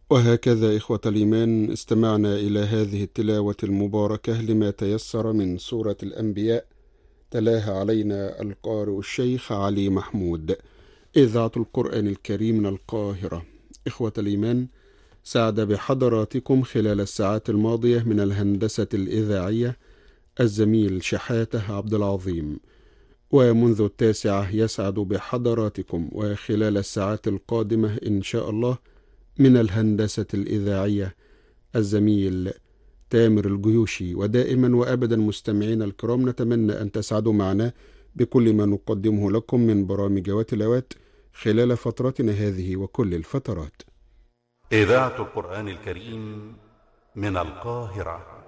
وهكذا إخوة الإيمان استمعنا إلى هذه التلاوة المباركة لما تيسر من سورة الأنبياء، تلاها علينا القارئ الشيخ علي محمود، إذاعة القرآن الكريم من القاهرة. إخوة الإيمان، سعد بحضراتكم خلال الساعات الماضية من الهندسة الإذاعية الزميل شحاته عبد العظيم، ومنذ 9 يسعد بحضراتكم وخلال الساعات القادمة إن شاء الله من الهندسة الإذاعية الزميل تامر الجيوشي. ودائما وأبدا مستمعين الكرام، نتمنى أن تسعدوا معنا بكل ما نقدمه لكم من برامج وتلاوات خلال فترتنا هذه وكل الفترات. إذاعة القرآن الكريم من القاهرة.